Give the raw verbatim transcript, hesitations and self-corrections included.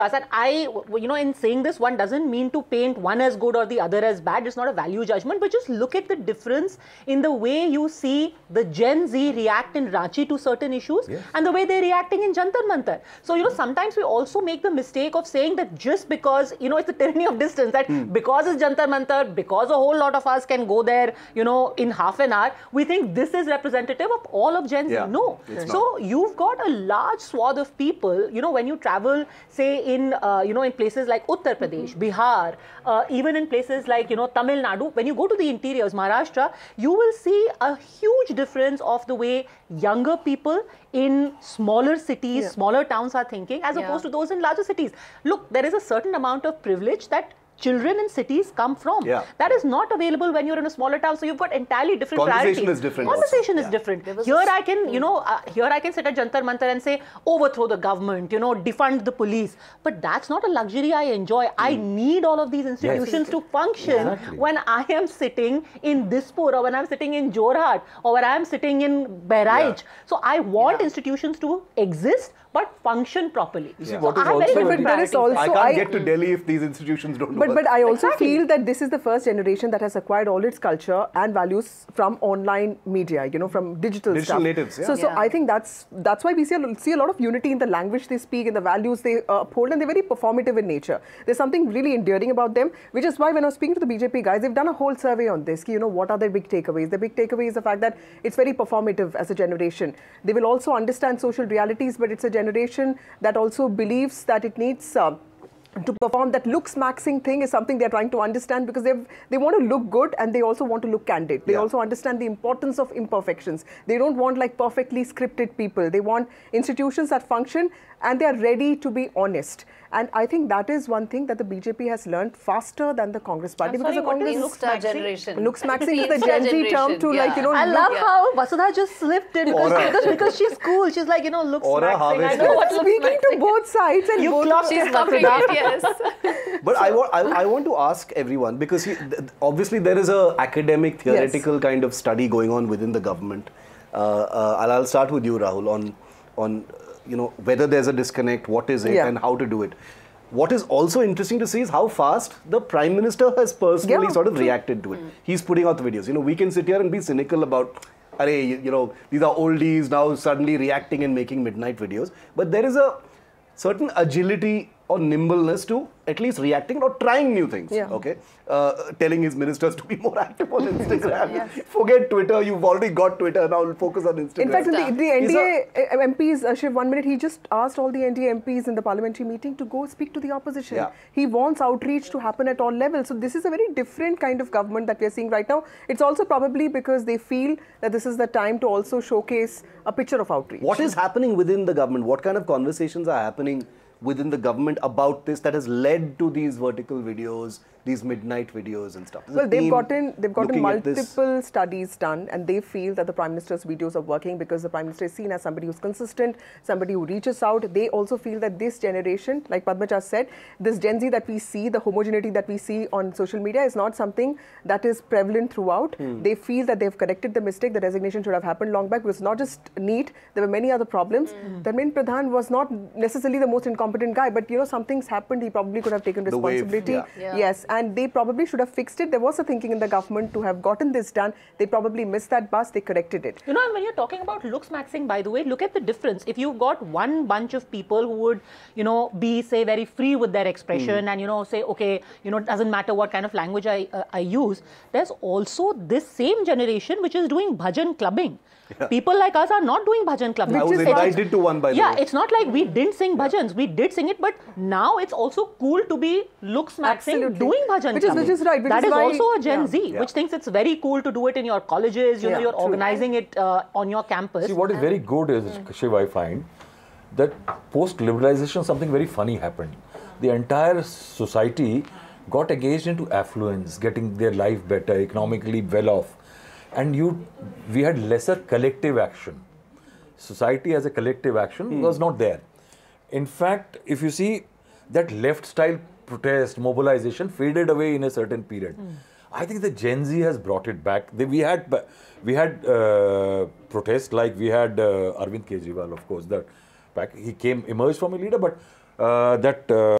And I, you know, in saying this, one doesn't mean to paint one as good or the other as bad. It's not a value judgment, but just look at the difference in the way you see the Gen Z react in Ranchi to certain issues yes. and the way they're reacting in Jantar Mantar. So, you know, sometimes we also make the mistake of saying that just because, you know, it's the tyranny of distance, that hmm. because it's Jantar Mantar, because a whole lot of us can go there, you know, in half an hour, we think this is representative of all of Gen Z. Yeah, no. So, not. You've got a large swath of people, you know, when you travel, say, in, uh, you know, in places like Uttar Pradesh, mm-hmm. Bihar, uh, even in places like, you know, Tamil Nadu, when you go to the interiors, Maharashtra, you will see a huge difference of the way younger people in smaller cities, yeah. smaller towns are thinking as yeah. opposed to those in larger cities. Look, there is a certain amount of privilege that children in cities come from. Yeah. That is not available when you're in a smaller town. So you've got entirely different Conversation priorities. is different. Conversation also. is yeah. different. Here I can, you know, uh, here I can sit at Jantar Mantar and say, overthrow the government, you know, defund the police. But that's not a luxury I enjoy. Mm. I need all of these institutions yes. to function exactly. when I am sitting in Dispur, or when I'm sitting in Jorhat, or when I'm sitting in Bahraich. Yeah. So I want yeah. institutions to exist, but function properly. You see, yeah. what so is also, very but, but is also I can't I, get to Delhi if these institutions don't but, work. But I also exactly. feel that this is the first generation that has acquired all its culture and values from online media, you know, from digital, digital stuff. natives. Yeah. So, so yeah. I think that's that's why we see a, see a lot of unity in the language they speak, in the values they uh, uphold, and they're very performative in nature. There's something really endearing about them, which is why when I was speaking to the B J P guys, they've done a whole survey on this. You know, what are their big takeaways? The big takeaway is the fact that it's very performative as a generation. They will also understand social realities, but it's a generation that also believes that it needs uh, to perform. That looks maxing thing is something they're trying to understand, because they they want to look good and they also want to look candid. They yeah. also understand the importance of imperfections. They don't want like perfectly scripted people. They want institutions that function and they are ready to be honest. And I think that is one thing that the B J P has learned faster than the Congress party. I'm because sorry, the Congress looks generation. Looks maxing is the Gen Z term to yeah. like, you know. I love yeah. how Vasudha just slipped in because, because, because she's cool. She's like, you know, looks maxing. I know what looks Speaking maxing. to both sides and you both clocked she's it, copying it, yes. But I want, I, I want to ask everyone, because he, obviously there is a academic, theoretical yes. kind of study going on within the government. Uh, uh, I'll, I'll start with you, Rahul, on, on you know, whether there's a disconnect, what is it, yeah. and how to do it. What is also interesting to see is how fast the Prime Minister has personally yeah. sort of reacted to it. Mm. He's putting out the videos. You know, we can sit here and be cynical about, array, you, you know, these are oldies now suddenly reacting and making midnight videos. But there is a certain agility or nimbleness to at least reacting or trying new things, yeah. okay? Uh, telling his ministers to be more active on Instagram. yes. Forget Twitter, you've already got Twitter, now we'll focus on Instagram. In fact, the, the N D A a, M Ps, uh, Shiv, one minute, he just asked all the N D A M Ps in the parliamentary meeting to go speak to the opposition. Yeah. He wants outreach to happen at all levels. So this is a very different kind of government that we are seeing right now. It's also probably because they feel that this is the time to also showcase a picture of outreach. What is happening within the government? What kind of conversations are happening within the government about this that has led to these vertical videos, these midnight videos and stuff? Well, they've gotten they've gotten multiple studies done, and they feel that the Prime Minister's videos are working because the Prime Minister is seen as somebody who's consistent, somebody who reaches out. They also feel that this generation, like Padma said, this Gen Z that we see, the homogeneity that we see on social media is not something that is prevalent throughout. Hmm. They feel that they've corrected the mistake. The resignation should have happened long back. It was not just NEET. There were many other problems. Hmm. Dharmendra Pradhan was not necessarily the most incompetent guy, but you know, something's happened. He probably could have taken responsibility. Yeah. Yeah. Yes, and they probably should have fixed it. There was a thinking in the government to have gotten this done. They probably missed that bus. They corrected it. You know, and when you're talking about looks maxing, by the way, look at the difference. If you've got one bunch of people who would, you know, be, say, very free with their expression mm. and, you know, say, okay, you know, it doesn't matter what kind of language I, uh, I use. There's also this same generation which is doing bhajan clubbing. Yeah. People like us are not doing bhajan clubbing. I was invited to one, by the yeah, way. Yeah, it's not like we didn't sing bhajans. We did sing it, but now it's also cool to be looks maxing doing bhajan which is, clubbing. Which is right. Which that is, is why, also a Gen yeah. Z, yeah. which thinks it's very cool to do it in your colleges. You yeah, know, you're true. organizing it uh, on your campus. See, what is very good is, mm. Shiv, I find, that post-liberalization, something very funny happened. The entire society got engaged into affluence, getting their life better, economically well off. And you, we had lesser collective action. Society as a collective action hmm. was not there. In fact, if you see, that left-style protest, mobilization faded away in a certain period. Hmm. I think the Gen Z has brought it back. They, we had we had uh, protests like we had uh, Arvind Kejriwal, of course. That back he came emerged from a leader, but uh, that. Uh,